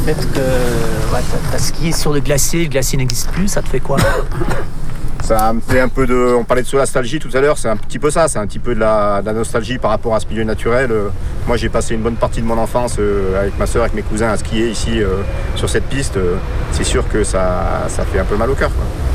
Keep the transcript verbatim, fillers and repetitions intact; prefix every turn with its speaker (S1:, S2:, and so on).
S1: fait que ouais, t'as, t'as skié sur le glacier, le glacier n'existe plus, ça te fait quoi?
S2: Ça me fait un peu de... On parlait de nostalgie tout à l'heure, c'est un petit peu ça, c'est un petit peu de la, de la nostalgie par rapport à ce milieu naturel. Moi j'ai passé une bonne partie de mon enfance euh, avec ma soeur, avec mes cousins à skier ici euh, sur cette piste. C'est sûr que ça, ça fait un peu mal au cœur, quoi.